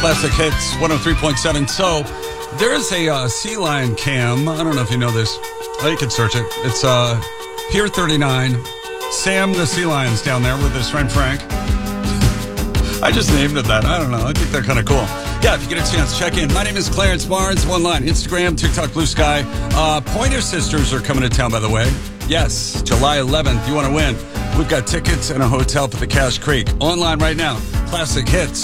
Classic Hits 103.7. So there is a sea lion cam. I don't know if you know this. Oh, you can search it. It's Pier 39. Sam the sea lion's down there with his friend Frank. I just named it that. I don't know. I think they're kind of cool. Yeah, if you get a chance, check in. My name is Clarence Barnes. One line. Instagram, TikTok, Blue Sky. Pointer Sisters are coming to town, by the way. Yes, July 11th. You want to win. We've got tickets and a hotel for the Cache Creek. Online right now. Classic Hits